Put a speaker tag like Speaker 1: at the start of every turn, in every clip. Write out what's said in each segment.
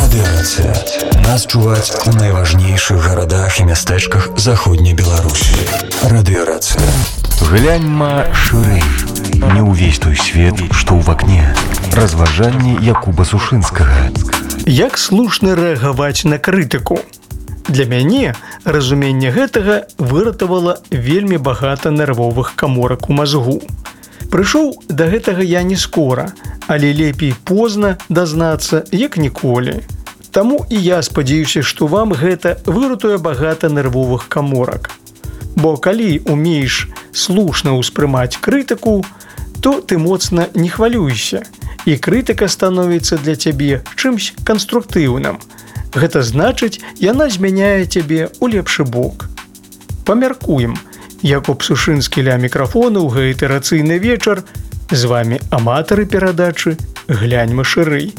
Speaker 1: Радыёрацыя. Нас чуваць у найважнейшых гарадах і мястэчках заходняй Беларусі. Радыёрацыя. Гляньма шырэй. Не ўвесь той свет, што ў вакне. Разважанні Якуба Сушынскага.
Speaker 2: Як слушна рэагаваць на крытыку? Для мяне разуменне гэтага выратавала вельмі багата нервовых каморак у мазгу. Прыйшоў да гэтага я не скора, але лепей позна дазнацца, як ніколі. Таму і я спадзяюся, што вам гэта выратуе багата нервовых каморак. Бо калі умееш слушна ўспрымаць крытыку, то ты моцна не хвалюйся, і крытыка становіцца для цябе чымсь канструктыўным. Гэта значыць, яна змяняе цябе ў лепшы бок. Памяркуем. Якуб Сушынскі ля мікрафону ў гэты рацыйны вечар. З вамі аматары перадачы «Гляньма шырэй».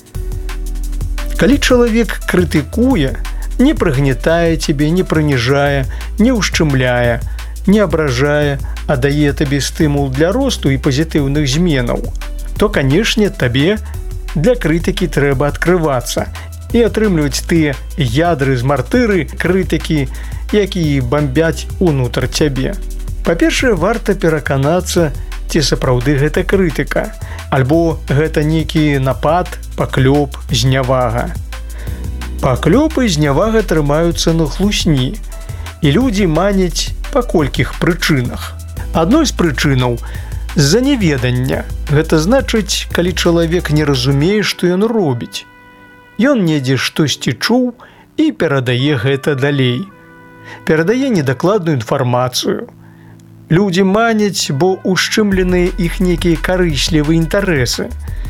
Speaker 2: Калі чалавек крытыкуе, не прыгнетае цябе, не прыніжае, не ўшчымляе, не абражае, а дае табе стымул для росту і пазітыўных зменаў, то, канешне, табе для крытыкі трэба адкрывацца і атрымліваць тыя ядры з мартыры крытыкі, якія бамбяць унутр цябе. Па-першае, варта пераканацца, ці сапраўды гэта крытыка, альбо гэта нейкі напад, паклёп, знявага. Паклёп і знявага трымаюцца на хлусні, і людзі маняць па колькіх прычынах. Адной з прычынаў – з-за неведання. Гэта значыць, калі чалавек не разумее, што ён робіць. Ён недзе штосьці чуў і перадае гэта далей. Перадае недакладную інфармацыю. Людзі маняць, бо ушчымленыя іх нейкія карыслівыя інтарэсы.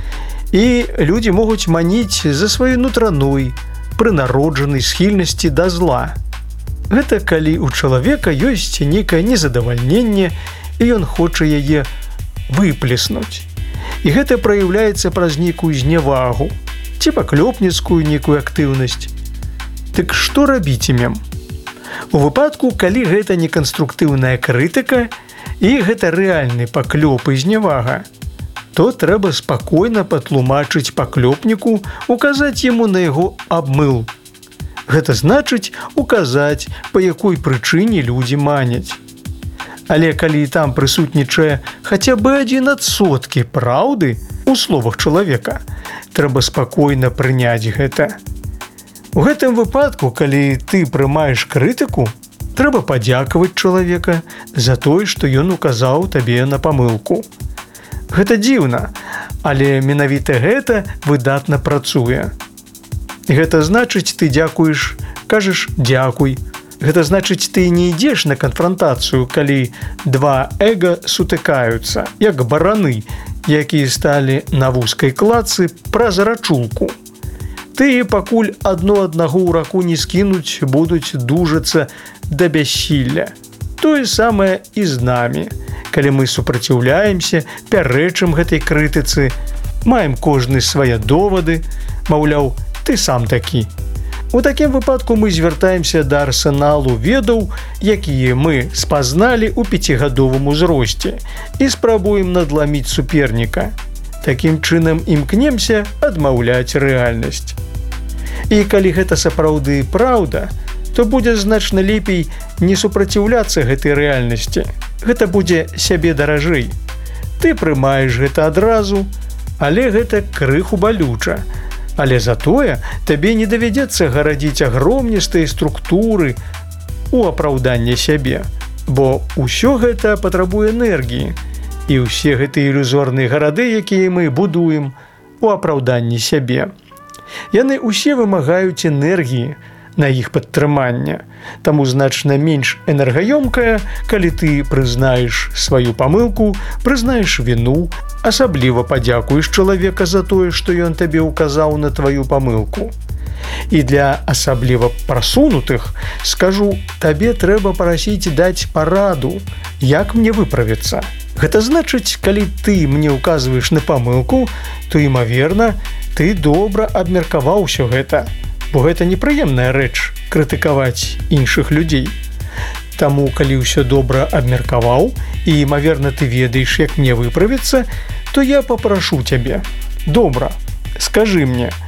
Speaker 2: І людзі могуць маніць за сваёй нутраной, прынароджанай схільнасці да зла. Гэта калі ў чалавека ёсць нейкае незадавальненне, і ён хоча яе выплеснуць. І гэта праяўляецца праз нейкую знявагу, ці паклёпніцкую нейкую актыўнасць. Дык што рабіць імем? У выпадку, калі гэта не канструктыўная крытыка і гэта рэальны паклёп і знявага, то трэба спакойна патлумачыць паклёпніку, указаць яму на яго абмыл. Гэта значыць указаць, па якой прычыне людзі маняць. Але калі там прысутнічае хаця бы 1% праўды ў словах чалавека, трэба спакойна прыняць гэта. У гэтым выпадку, калі ты прымаеш крытыку, трэба падзякаваць чалавека за тое, што ён указаў табе на памылку. Гэта дзіўна, але менавіта гэта выдатна працуе. Гэта значыць, ты дзякуеш, кажаш «дзякуй». Гэта значыць, ты не ідзеш на канфрантацыю, калі два эга сутыкаюцца, як бараны, якія сталі на вузкай кладцы праз рачулку. Ты, пакуль адно аднаго ў раку не скінуць, будуць дужацца да бяссілля. Тое самае і з намі. Калі мы супраціўляемся, пярэчым гэтай крытыцы, маем кожны свае довады, маўляў, ты сам такі. У такім выпадку мы звяртаемся да арсеналу ведаў, якія мы спазналі ў 5гадовым узросце, і спрабуем надламіць суперніка. Такім чынам імкнемся адмаўляць рэальнасць. І калі гэта сапраўды праўда, то будзе значна лепей не супраціўляцца гэтай рэальнасці. Гэта будзе сябе даражэй. Ты прымаеш гэта адразу, але гэта крыху балюча. Але затое табе не давядзецца гарадзіць агромністыя структуры ў апраўданне сябе, бо ўсё гэта патрабуе энергіі, і ўсе гэтыя ілюзорныя гарады, якія мы будуем у апраўданні сябе. Яны ўсе вымагаюць энергіі на іх падтрыманне, таму значна менш энергаёмкая, калі ты прызнаеш сваю памылку, прызнаеш віну, асабліва падзякуеш чалавека за тое, што ён табе ўказаў на тваю памылку. І для асабліва прасунутых скажу, табе трэба прасіць даць параду, як мне выправіцца. Гэта значыць, калі ты мне ўказваеш на памылку, то, імаверна, ты добра абмеркаваў усё гэта, бо гэта непрыемная рэч крытыкаваць іншых людзей. Таму, калі ўсё добра абмеркаваў і, імаверна, ты ведаеш, як мне выправіцца, то я папрашу цябе. Добра, скажы мне,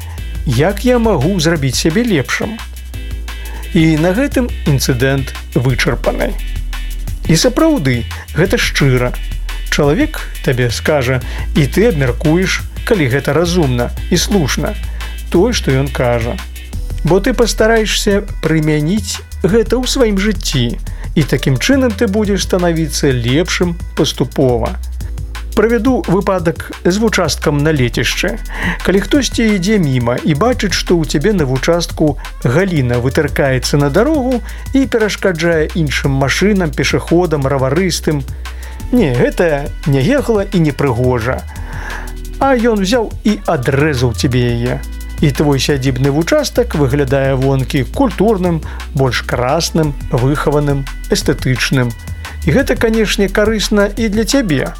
Speaker 2: як я магу зрабіць сябе лепшым. І на гэтым інцыдэнт вычарпаны. І сапраўды, гэта шчыра. Чалавек табе скажа, і ты абмяркуеш, калі гэта разумна і слушна, тое, што ён кажа. Бо ты пастараешся прымяніць гэта ў сваім жыцці, і такім чынам ты будзеш станавіцца лепшым паступова. Правяду выпадак з вучасткам на лецішчы. Калі хтосьці ідзе міма і бачыць, што ў цябе на вучастку галіна вытыркаецца на дарогу і перашкаджае іншым машынам, пешаходам, раварыстым. Не, гэта не ехала і не прыгожа. А ён взяў і адрэзаў цябе яе. І твой сядзібны вучастак выглядае вонкі культурным, больш красным, выхаваным, эстэтычным. І гэта, канешне, карысна і для цябе.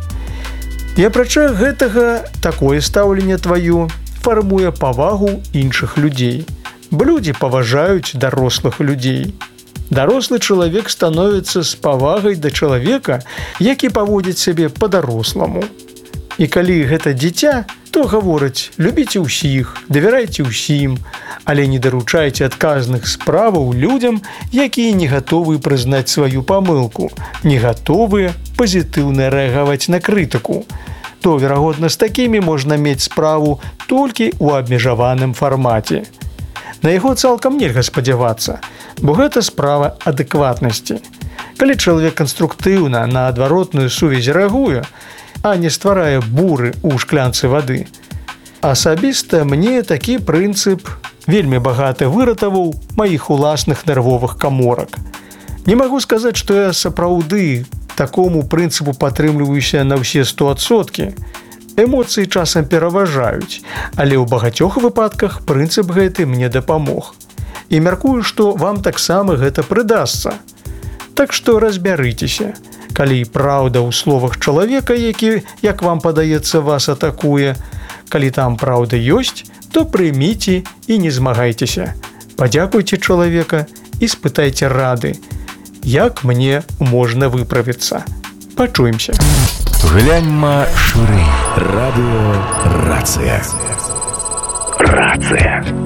Speaker 2: І апрача гэтага, такое стаўленне тваё фармуе павагу іншых людзей. Бо людзі паважаюць дарослых людзей. Дарослы чалавек становіцца з павагай да чалавека, які паводзіць сябе па-даросламу. І калі гэта дзіця, то гавораць: любіце ўсіх, давярайце ўсім, але не даручайце адказных справаў людзям, якія не гатовы прызнаць сваю памылку, не гатовыя пазітыўна рэагаваць на крытыку. То, верагодна, з такімі можна мець справу толькі ў абмежаваным фармаце. На яго цалкам нельга спадзявацца, бо гэта справа адэкватнасці. Калі чалавек канструктыўна на адваротную сувязь рэагуе, а не стварае буры ў шклянцы вады. Асабіста мне такі прынцып вельмі багата выратаваў маіх уласных нервовых каморак. Не магу сказаць, што я сапраўды такому прынцыпу падтрымліваюся на ўсе 100%. Эмоцыі часам пераважаюць, але ў багацёх выпадках прынцып гэты мне дапамог. І мяркую, што вам таксама гэта прыдасца. Так што разбярыцеся. Калі праўда ў словах чалавека, які, як вам падаецца, вас атакуе, калі там праўда ёсць, то прыміце і не змагайцеся. Падзякуйце чалавека і спытайце рады, як мне можна выправіцца. Пачуемся.
Speaker 1: Гляньма шырэй. Радыё Рацыя. Рацыя.